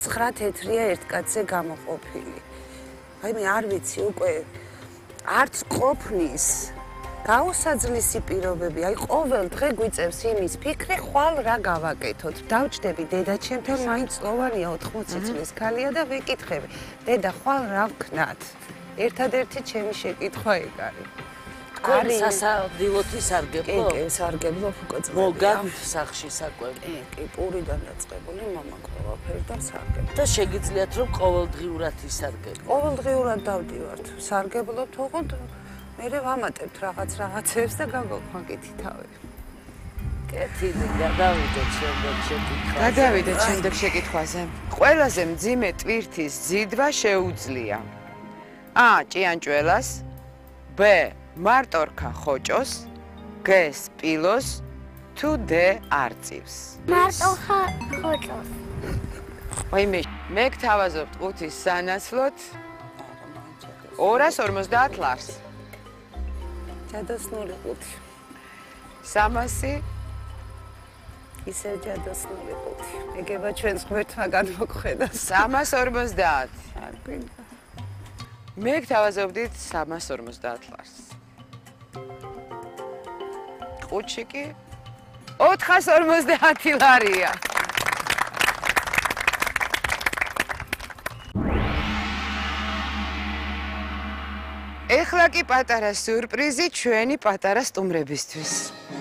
9 თეთრია ერთ კაცზე გამოყოფილი. აი მე არ ვიცი უკვე არც ყოფნის გაუსაძლისი პირობები. აი ყოველ დღე გვიწევს იმის ფიქრი, ხვალ რა გავაკეთოთ. დავჭდები დედაჩემთან, მაინც წლოვანია 80 წლის ქალია და ვეკითხები. დედა, ხვალ რა ვქნათ? ერთადერთი ჩემი შეკითხვა ეგ არის. არის სასადილოთ ისარგებლო? კი, სარგებლობ უკვე წლები. მოგავთ სახში საკვები. კი, პურიდან დაწყებული მამა ყველაფერი და სარგებლობ. და შეგიძლიათ რომ ყოველდღიურად ისარგებლო? ყოველდღიურად დავდივართ. სარგებლობთ, ოღონდ მერე ვამატებთ რაღაცებს და გაგოქვაკითი თავი. კეთილი, გადავიდეთ შემდეგ შეკითხვაზე. გადავიდეთ შემდეგ შეკითხვაზე. ყველაზე მძიმე ტვირთის ძიდვა შეუძლია A. ჭიანჭველას, B. მარტორქა ხოჭოს, G. სპილოს, თუ D. არწივს. მარტორქა ხოჭოს. მე გთავაზობთ 5-ის სანაცვლოდ 250 ლარს. ჯადოსნური 5. 300 ისევ ჯადოსნური 5. ეგება ჩვენს ღმერთმა განმოგხედოს. 350. არ გვინდა. მე გთავაზობდით 350 ლარს. ყუთში კი 450 ლარია. ეხლა კი პატარა სიურპრიზი ჩვენი პატარა სტუმრებისთვის.